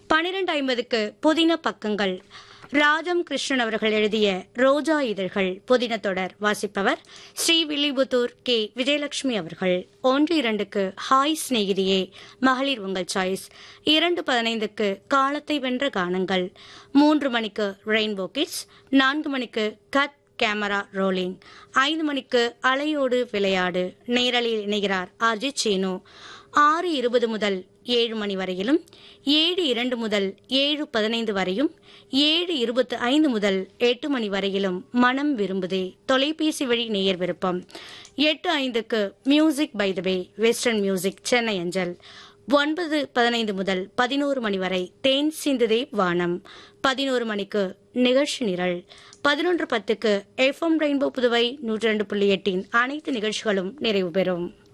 12:50க்கு புதின பக்கங்கள். ராஜம் கிருஷ்ணன் அவர்கள் எழுதிய ரோஜா இதழ்கள் புதின தொடர் வாசிப்பவர் ஸ்ரீவில்லிபுத்தூர் கே. விஜயலட்சுமி அவர்கள். 1:02க்கு ஹாய் சிநேகிதியே மகளிர் உங்கள் சாய்ஸ். 2:15க்கு காலத்தை வென்ற கானங்கள். 3 மணிக்கு ரெயின்போ கிட்ஸ். 4 மணிக்கு கட் கேமரா ரோலிங். 5 மணிக்கு அலையோடு விளையாடு. நேரலில் இணைகிறார் ஆர்ஜி சீனு. 6:20 முதல் 7 மணி வரையிலும், 7:02 முதல் 7:15 வரையும், 7:25 முதல் 8 மணி வரையிலும் மனம் விரும்புதே தொலைபேசி வழி நேயர் விருப்பம். 8:05க்கு music by the way western music Chennai அஞ்சல். 9:15 முதல் 11 மணி வரை தேன் சிந்துதே வானம். 11 மணிக்கு நிகழ்ச்சி நிரல். 11:10க்கு FM ரெயின்போ புதுவை 102.8 அனைத்து நிகழ்ச்சிகளும் நிறைவு பெறும்.